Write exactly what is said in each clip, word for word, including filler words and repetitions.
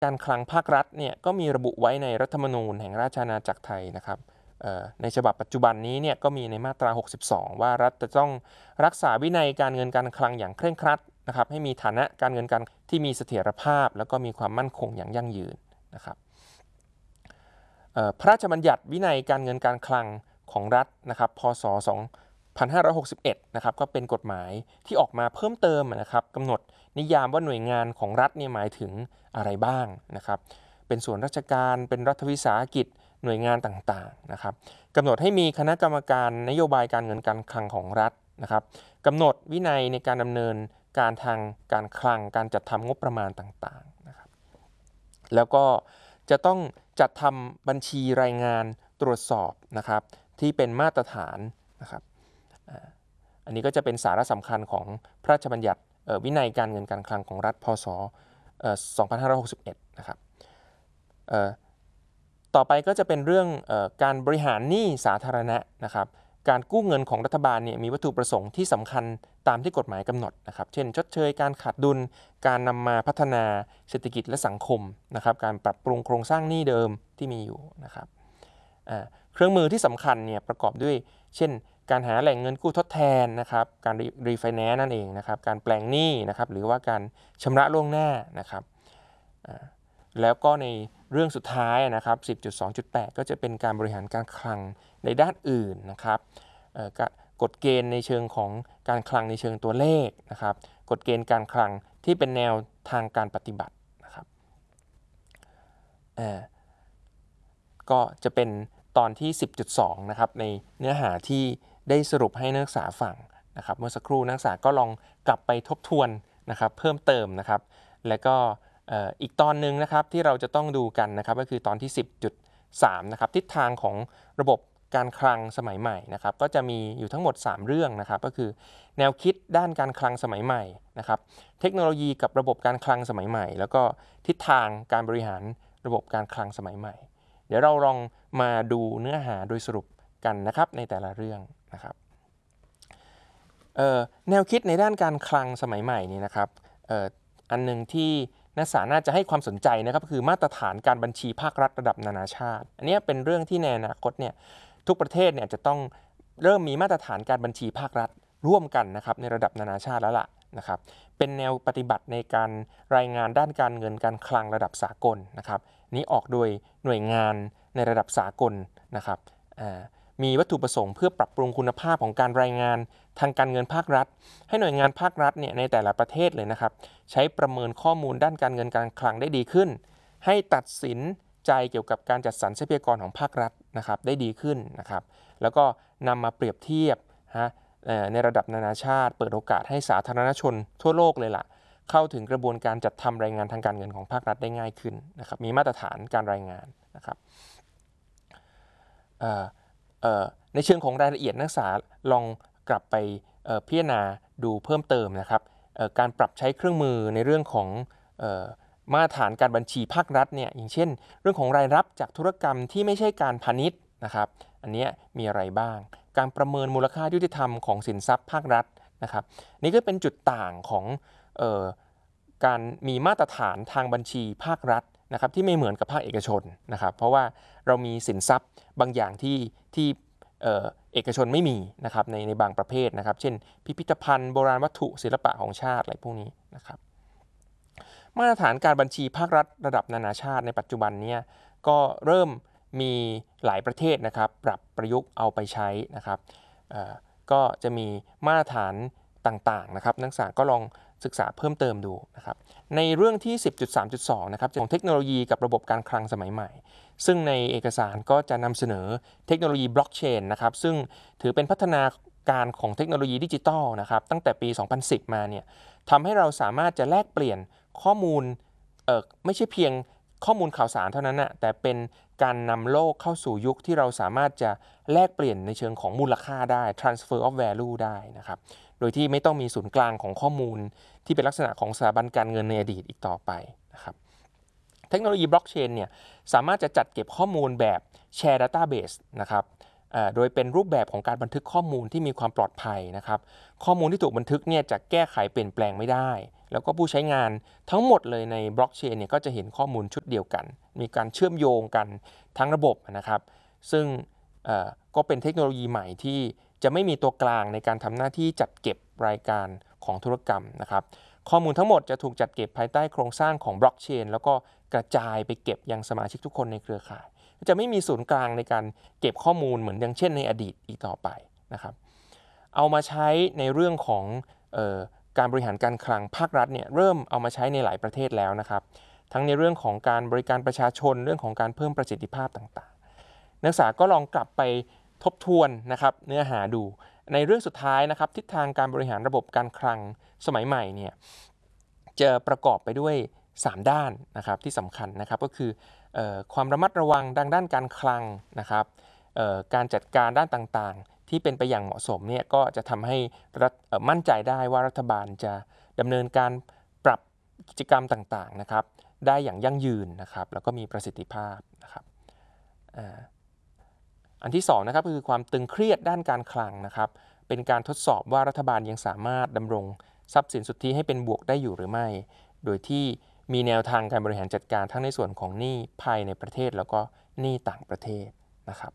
การคลังภาครัฐเนี่ยก็มีระบุไว้ในรัฐธรรมนูญแห่งราชอาณาจักรไทยนะครับในฉบับปัจจุบันนี้เนี่ยก็มีในมาตราหกสิบสองว่ารัฐจะต้องรักษาวินัยการเงินการคลังอย่างเคร่งครัดนะครับให้มีฐานะการเงินการที่มีเสถียรภาพแล้วก็มีความมั่นคงอย่างยั่งยืนนะครับพระราชบัญญัติวินัยการเงินการคลังของรัฐนะครับพ.ศ. สองพันห้าร้อยหกสิบเอ็ดนะครับก็เป็นกฎหมายที่ออกมาเพิ่มเติมนะครับกำหนดนิยามว่าหน่วยงานของรัฐเนี่ยหมายถึงอะไรบ้างนะครับเป็นส่วนราชการเป็นรัฐวิสาหกิจหน่วยงานต่างๆนะครับกำหนดให้มีคณะกรรมการนโยบายการเงินการคลังของรัฐนะครับกำหนดวินัยในการดำเนินการทางการคลังการจัดทำงบประมาณต่างๆนะครับแล้วก็จะต้องจัดทำบัญชีรายงานตรวจสอบนะครับที่เป็นมาตรฐานนะครับอันนี้ก็จะเป็นสาระสำคัญของพระราชบัญญัติวินัยการเงินการคลังของรัฐพ.ศ. สองพันห้าร้อยหกสิบเอ็ดนะครับต่อไปก็จะเป็นเรื่องการบริหารหนี้สาธารณะนะครับการกู้เงินของรัฐบาลเนี่ยมีวัตถุประสงค์ที่สำคัญตามที่กฎหมายกำหนดนะครับเช่นชดเชยการขาดดุลการนำมาพัฒนาเศรษฐกิจและสังคมนะครับการปรับปรุงโครงสร้างหนี้เดิมที่มีอยู่นะครับเครื่องมือที่สำคัญเนี่ยประกอบด้วยเช่นการหาแหล่งเงินกู้ทดแทนนะครับการรีไฟแนนซ์นั่นเองนะครับการแปลงหนี้นะครับหรือว่าการชำระล่วงหน้านะครับแล้วก็ในเรื่องสุดท้ายนะครับ สิบจุดสองจุดแปด ก็จะเป็นการบริหารการคลังในด้านอื่นนะครับกฎเกณฑ์ในเชิงของการคลังในเชิงตัวเลขนะครับกฎเกณฑ์การคลังที่เป็นแนวทางการปฏิบัตินะครับก็จะเป็นตอนที่ สิบจุดสอง นะครับในเนื้อหาที่ได้สรุปให้นักศึกษาฟังนะครับเมื่อสักครู่นักศึกษาก็ลองกลับไปทบทวนนะครับเพิ่มเติมนะครับแล้วก็อีกตอนหนึ่งนะครับที่เราจะต้องดูกันนะครับก็คือตอนที่ สิบจุดสาม นะครับทิศทางของระบบการคลังสมัยใหม่นะครับก็จะมีอยู่ทั้งหมดสามเรื่องนะครับก็คือแนวคิดด้านการคลังสมัยใหม่นะครับเทคโนโลยีกับระบบการคลังสมัยใหม่แล้วก็ทิศทางการบริหารระบบการคลังสมัยใหม่เดี๋ยวเราลองมาดูเนื้อหาโดยสรุปกันนะครับในแต่ละเรื่องนะครับแนวคิดในด้านการคลังสมัยใหม่นี่นะครับอันนึงที่นักศึกษาน่าจะให้ความสนใจนะครับคือมาตรฐานการบัญชีภาครัฐระดับนานาชาติอันนี้เป็นเรื่องที่ในอนาคตเนี่ยทุกประเทศเนี่ยจะต้องเริ่มมีมาตรฐานการบัญชีภาครัฐร่วมกันนะครับในระดับนานาชาติแล้วล่ะนะครับเป็นแนวปฏิบัติในการรายงานด้านการเงินการคลังระดับสากลนะครับนี้ออกโดยหน่วยงานในระดับสากลนะครับมีวัตถุประสงค์เพื่อปรับปรุงคุณภาพของการรายงานทางการเงินภาครัฐให้หน่วยงานภาครัฐเนี่ยในแต่ละประเทศเลยนะครับใช้ประเมินข้อมูลด้านการเงินการคลังได้ดีขึ้นให้ตัดสินใจเกี่ยวกับการจัดสรรทรัพยากรของภาครัฐนะครับได้ดีขึ้นนะครับแล้วก็นำมาเปรียบเทียบฮะในระดับนานาชาติเปิดโอกาสให้สาธารณชนทั่วโลกเลยล่ะเข้าถึงกระบวนการจัดทำรายงานทางการเงินของภาครัฐได้ง่ายขึ้นนะครับมีมาตรฐานการรายงานนะครับในเชิงของรายละเอียดนักศึกษาลองกลับไปพิจารณาดูเพิ่มเติมนะครับการปรับใช้เครื่องมือในเรื่องของมาตรฐานการบัญชีภาครัฐเนี่ยอย่างเช่นเรื่องของรายรับจากธุรกรรมที่ไม่ใช่การพาณิชย์นะครับอันนี้มีอะไรบ้างการประเมินมูลค่ายุติธรรมของสินทรัพย์ภาครัฐนะครับนี่ก็เป็นจุดต่างของเอ่อการมีมาตรฐานทางบัญชีภาครัฐนะครับที่ไม่เหมือนกับภาคเอกชนนะครับเพราะว่าเรามีสินทรัพย์บางอย่างที่ที่เอ่อเอกชนไม่มีนะครับในในบางประเภทนะครับเช่นพิพิธภัณฑ์โบราณวัตถุศิลปะของชาติอะไรพวกนี้นะครับมาตรฐานการบัญชีภาครัฐระดับนานาชาติในปัจจุบันนี้ก็เริ่มมีหลายประเทศนะครับปรับประยุกต์เอาไปใช้นะครับก็จะมีมาตรฐานต่างๆนะครับนักศึกษาก็ลองศึกษาเพิ่มเติมดูนะครับในเรื่องที่ สิบจุดสามจุดสอง นะครับของเทคโนโลยีกับระบบการคลังสมัยใหม่ซึ่งในเอกสารก็จะนำเสนอเทคโนโลยีบล็อกเชนนะครับซึ่งถือเป็นพัฒนาการของเทคโนโลยีดิจิทัลนะครับตั้งแต่ปี สองพันสิบ มาเนี่ยทำให้เราสามารถจะแลกเปลี่ยนข้อมูลเอ่อไม่ใช่เพียงข้อมูลข่าวสารเท่านั้นนะแต่เป็นการนำโลกเข้าสู่ยุคที่เราสามารถจะแลกเปลี่ยนในเชิงของมูลค่าได้ transfer of value ได้นะครับโดยที่ไม่ต้องมีศูนย์กลางของข้อมูลที่เป็นลักษณะของสถาบันการเงินในอดีตอีกต่อไปนะครับเทคโนโลยีบล็อกเชนเนี่ยสามารถจะจัดเก็บข้อมูลแบบ Share Database นะครับโดยเป็นรูปแบบของการบันทึกข้อมูลที่มีความปลอดภัยนะครับข้อมูลที่ถูกบันทึกเนี่ยจะแก้ไขเปลี่ยนแปลงไม่ได้แล้วก็ผู้ใช้งานทั้งหมดเลยในบล็อกเชนเนี่ยก็จะเห็นข้อมูลชุดเดียวกันมีการเชื่อมโยงกันทั้งระบบนะครับซึ่งก็เป็นเทคโนโลยีใหม่ที่จะไม่มีตัวกลางในการทำหน้าที่จัดเก็บรายการของธุรกรรมนะครับข้อมูลทั้งหมดจะถูกจัดเก็บภายใต้โครงสร้างของบล็อกเชนแล้วก็กระจายไปเก็บยังสมาชิกทุกคนในเครือข่ายจะไม่มีศูนย์กลางในการเก็บข้อมูลเหมือนอย่างเช่นในอดีตอีกต่อไปนะครับเอามาใช้ในเรื่องของเอ่อการบริหารการคลังภาครัฐเนี่ยเริ่มเอามาใช้ในหลายประเทศแล้วนะครับทั้งในเรื่องของการบริการประชาชนเรื่องของการเพิ่มประสิทธิภาพต่างๆนักศึกษาก็ลองกลับไปทบทวนนะครับเนื้อหาดูในเรื่องสุดท้ายนะครับทิศทางการบริหารระบบการคลังสมัยใหม่เนี่ยจะประกอบไปด้วยสามด้านนะครับที่สำคัญนะครับก็คือเอ่อความระมัดระวังดังด้านการคลังนะครับเอ่อการจัดการด้านต่างๆที่เป็นไปอย่างเหมาะสมเนี่ยก็จะทำให้รัฐเอ่อมั่นใจได้ว่ารัฐบาลจะดำเนินการปรับกิจกรรมต่างๆนะครับได้อย่างยั่งยืนนะครับแล้วก็มีประสิทธิภาพนะครับอ่าอันที่สองนะครับคือความตึงเครียดด้านการคลังนะครับเป็นการทดสอบว่ารัฐบาลยังสามารถดำรงทรัพย์สินสุทธิให้เป็นบวกได้อยู่หรือไม่โดยที่มีแนวทางการบริหารจัดการทั้งในส่วนของหนี้ภายในประเทศแล้วก็หนี้ต่างประเทศนะครับ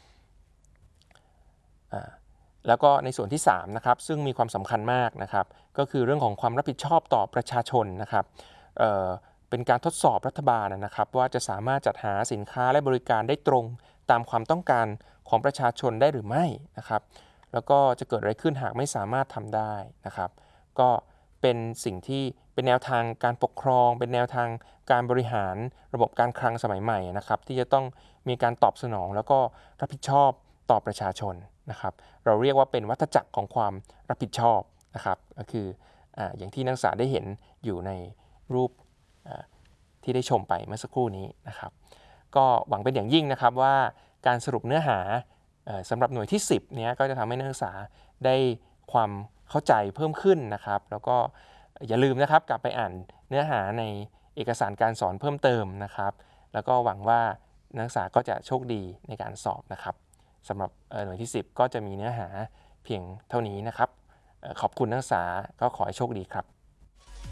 แล้วก็ในส่วนที่สามนะครับซึ่งมีความสำคัญมากนะครับก็คือเรื่องของความรับผิดชอบต่อประชาชนนะครับเอ่อเป็นการทดสอบรัฐบาลนะครับว่าจะสามารถจัดหาสินค้าและบริการได้ตรงตามความต้องการของประชาชนได้หรือไม่นะครับแล้วก็จะเกิดอะไรขึ้นหากไม่สามารถทำได้นะครับก็เป็นสิ่งที่เป็นแนวทางการปกครองเป็นแนวทางการบริหารระบบการคลังสมัยใหม่นะครับที่จะต้องมีการตอบสนองแล้วก็รับผิดชอบต่อประชาชนนะครับเราเรียกว่าเป็นวัฏจักรของความรับผิดชอบนะครับก็คือ อ, อย่างที่นักศึกษาได้เห็นอยู่ในรูปที่ได้ชมไปเมื่อสักครู่นี้นะครับก็หวังเป็นอย่างยิ่งนะครับว่าการสรุปเนื้อหาสำหรับหน่วยที่สิบเนี้ยก็จะทำให้นักศึกษาได้ความเข้าใจเพิ่มขึ้นนะครับแล้วก็อย่าลืมนะครับกลับไปอ่านเนื้อหาในเอกสารการสอนเพิ่มเติมนะครับแล้วก็หวังว่านักศึกษาก็จะโชคดีในการสอบนะครับสำหรับหน่วยที่สิบก็จะมีเนื้อหาเพียงเท่านี้นะครับขอบคุณนักศึกษาก็ขอให้โชคดีครับ